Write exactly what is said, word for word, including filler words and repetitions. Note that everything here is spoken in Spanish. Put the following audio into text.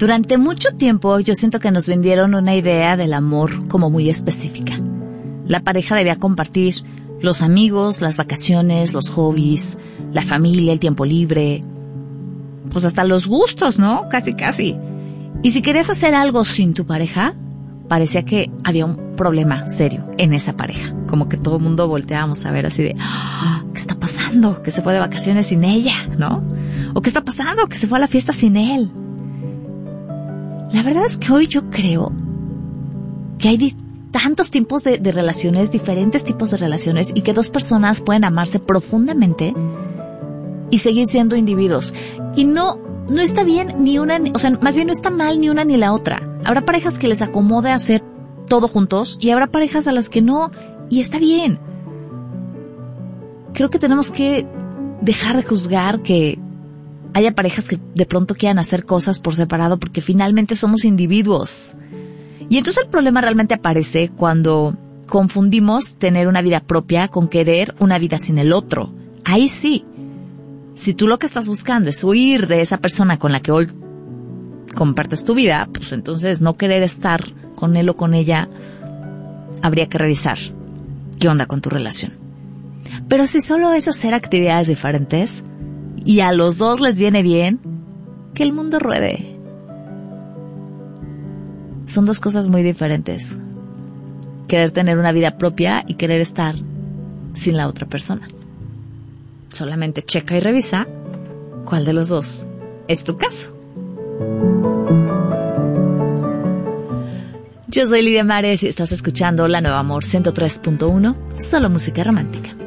Durante mucho tiempo yo siento que nos vendieron una idea del amor como muy específica. La pareja debía compartir los amigos, las vacaciones, los hobbies, la familia, el tiempo libre, pues hasta los gustos, ¿no? Casi, casi. Y si querías hacer algo sin tu pareja, parecía que había un problema serio en esa pareja. Como que todo el mundo volteábamos a ver así de, ¡ah! ¿Qué está pasando? Que se fue de vacaciones sin ella, ¿no? ¿O qué está pasando? Que se fue a la fiesta sin él. La verdad es que hoy yo creo que hay di- tantos tipos de, de relaciones, diferentes tipos de relaciones, y que dos personas pueden amarse profundamente y seguir siendo individuos. Y no, no está bien ni una, o sea, más bien no está mal ni una ni la otra. Habrá parejas que les acomode hacer todo juntos y habrá parejas a las que no, y está bien. Creo que tenemos que dejar de juzgar que haya parejas que de pronto quieran hacer cosas por separado, porque finalmente somos individuos. Y entonces el problema realmente aparece cuando confundimos tener una vida propia con querer una vida sin el otro. Ahí sí. Si tú lo que estás buscando es huir de esa persona con la que hoy compartes tu vida, pues entonces no querer estar con él o con ella, habría que revisar qué onda con tu relación. Pero si solo es hacer actividades diferentes y a los dos les viene bien, que el mundo ruede. Son dos cosas muy diferentes. Querer tener una vida propia y querer estar sin la otra persona. Solamente checa y revisa cuál de los dos es tu caso. Yo soy Lidia Mares y estás escuchando La Nueva Amor ciento tres punto uno, solo música romántica.